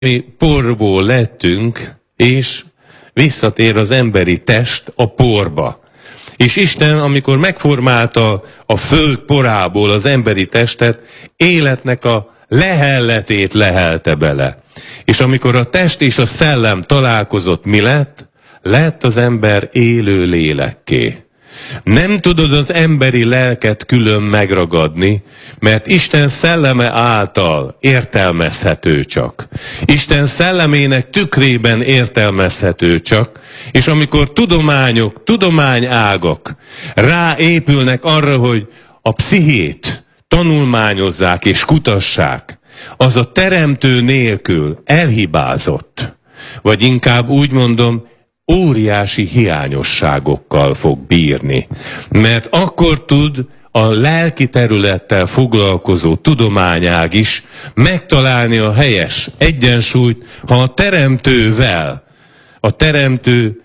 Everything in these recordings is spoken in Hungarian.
Mi porból lettünk, és visszatér az emberi test a porba. És Isten, amikor megformálta a föld porából az emberi testet, életnek a lehelletét lehelte bele. És amikor a test és a szellem találkozott, mi lett? Lett az ember élő lélekké. Nem tudod az emberi lelket külön megragadni, mert Isten szelleme által értelmezhető csak. Isten szellemének tükrében értelmezhető csak, és amikor tudományágak ráépülnek arra, hogy a pszichét tanulmányozzák és kutassák, az a teremtő nélkül elhibázott, vagy inkább úgy mondom, óriási hiányosságokkal fog bírni. Mert akkor tud a lelki területtel foglalkozó tudományág is megtalálni a helyes egyensúlyt, ha a teremtővel, a teremtő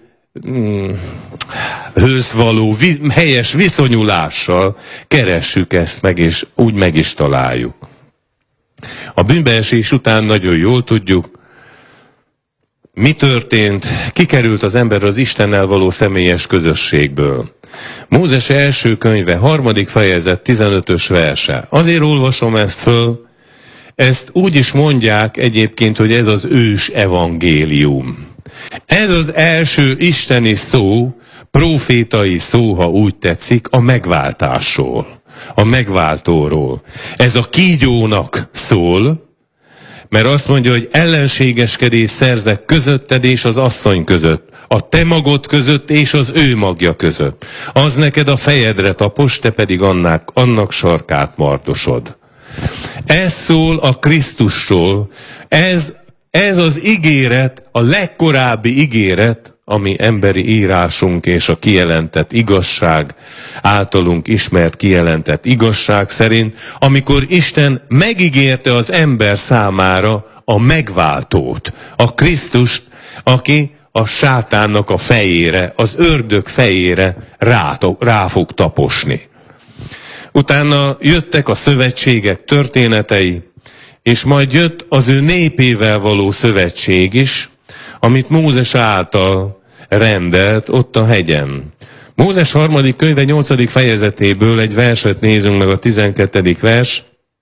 höz való helyes viszonyulással keressük ezt meg, és úgy meg is találjuk. A bűnbeesés után nagyon jól tudjuk, mi történt? Kikerült az ember az Istennel való személyes közösségből. Mózes első könyve, 3. fejezet, 15-ös verse. Azért olvasom ezt föl, ezt úgy is mondják egyébként, hogy ez az ős evangélium. Ez az első isteni szó, profétai szó, ha úgy tetszik, a megváltásról, a megváltóról. Ez a kígyónak szól, mert azt mondja, hogy ellenségeskedés szerzek közötted és az asszony között, a te magod között és az ő magja között. Az neked a fejedre tapos, te pedig annak sarkát mardosod. Ez szól a Krisztusról, ez az ígéret, a legkorábbi ígéret, ami emberi írásunk és a kijelentett igazság, általunk ismert kijelentett igazság szerint, amikor Isten megígérte az ember számára a megváltót, a Krisztust, aki a sátánnak a fejére, az ördög fejére rá fog taposni. Utána jöttek a szövetségek történetei, és majd jött az ő népével való szövetség is, amit Mózes által rendelt ott a hegyen. Mózes 3. könyve 8. fejezetéből egy verset nézünk meg, a 12. vers.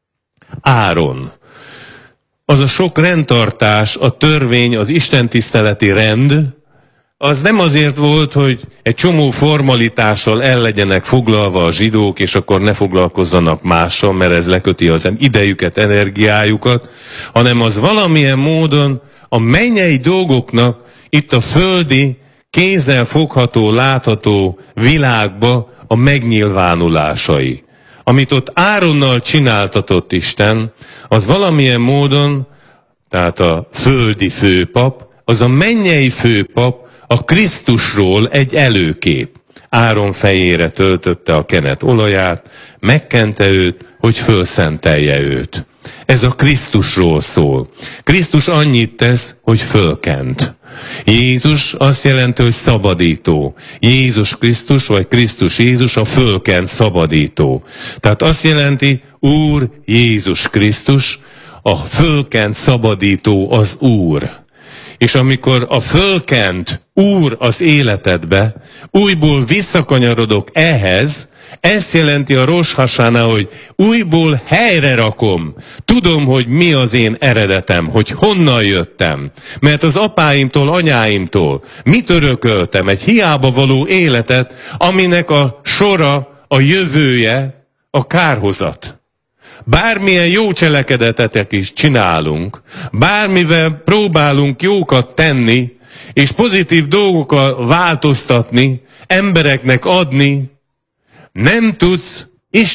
Áron. Az a sok rendtartás, a törvény, az istentiszteleti rend, az nem azért volt, hogy egy csomó formalitással el legyenek foglalva a zsidók, és akkor ne foglalkozzanak mással, mert ez leköti az idejüket, energiájukat, hanem az valamilyen módon a mennyei dolgoknak itt a földi, kézzel fogható, látható világba a megnyilvánulásai. Amit ott Áronnal csináltatott Isten, az valamilyen módon, tehát a földi főpap, az a mennyei főpap a Krisztusról egy előkép. Áron fejére töltötte a kenet olaját, megkente őt, hogy fölszentelje őt. Ez a Krisztusról szól. Krisztus annyit tesz, hogy fölkent. Jézus azt jelenti, hogy szabadító. Jézus Krisztus, vagy Krisztus Jézus a fölkent szabadító. Tehát azt jelenti, Úr Jézus Krisztus, a fölkent szabadító az Úr. És amikor a fölkent Úr az életedbe, újból visszakanyarodok ehhez, ezt jelenti a Rosh Hashanah, hogy újból helyre rakom. Tudom, hogy mi az én eredetem, hogy honnan jöttem. Mert az apáimtól, anyáimtól mit örököltem? Egy hiába való életet, aminek a sora, a jövője, a kárhozat. Bármilyen jó cselekedetet is csinálunk, bármivel próbálunk jókat tenni, és pozitív dolgokat változtatni, embereknek adni, nem tudsz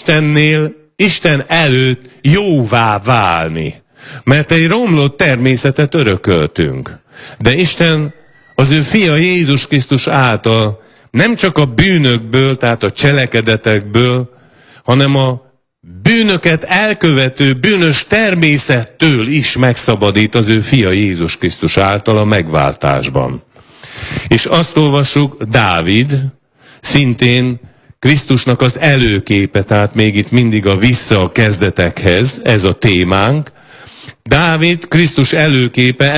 Isten előtt jóvá válni. Mert egy romlott természetet örököltünk. De Isten az ő fia Jézus Krisztus által nem csak a bűnökből, tehát a cselekedetekből, hanem a bűnöket elkövető bűnös természettől is megszabadít az ő fia Jézus Krisztus által a megváltásban. És azt olvassuk, Dávid szintén Krisztusnak az előképe, tehát még itt mindig vissza a kezdetekhez, ez a témánk. Dávid Krisztus előképe,